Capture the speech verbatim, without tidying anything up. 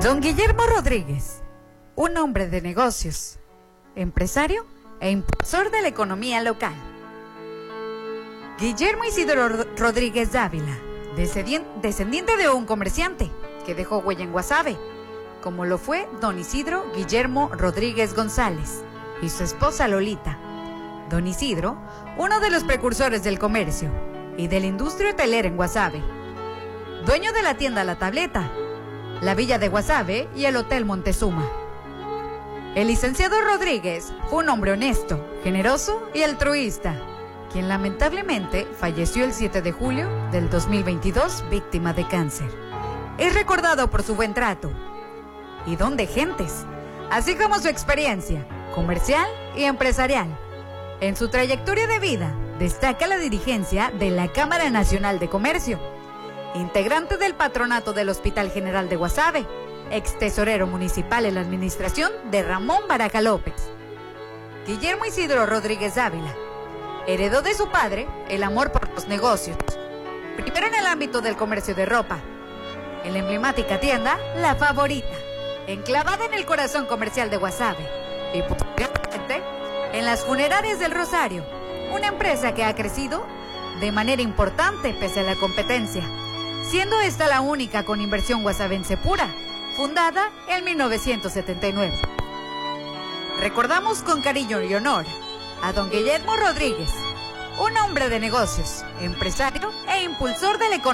Don Guillermo Rodríguez, un hombre de negocios, empresario e impulsor de la economía local. Guillermo Isidro Rodríguez Dávila, descendiente de un comerciante que dejó huella en Guasave, como lo fue don Isidro Guillermo Rodríguez González y su esposa Lolita. Don Isidro, uno de los precursores del comercio y de la industria hotelera en Guasave, dueño de la tienda La Tableta, la Villa de Guasave y el Hotel Montezuma. El licenciado Rodríguez fue un hombre honesto, generoso y altruista, quien lamentablemente falleció el siete de julio del dos mil veintidós víctima de cáncer. Es recordado por su buen trato y don de gentes, así como su experiencia comercial y empresarial. En su trayectoria de vida destaca la dirigencia de la Cámara Nacional de Comercio, integrante del patronato del Hospital General de Guasave, ex tesorero municipal en la administración de Ramón Baraja López. Guillermo Isidro Rodríguez Dávila heredó de su padre el amor por los negocios, primero en el ámbito del comercio de ropa, en la emblemática tienda La Favorita, enclavada en el corazón comercial de Guasave, y posteriormente en las funerarias del Rosario, una empresa que ha crecido de manera importante pese a la competencia, siendo esta la única con inversión guasavense pura, fundada en mil novecientos setenta y nueve. Recordamos con cariño y honor a don Guillermo Rodríguez, un hombre de negocios, empresario e impulsor de la economía.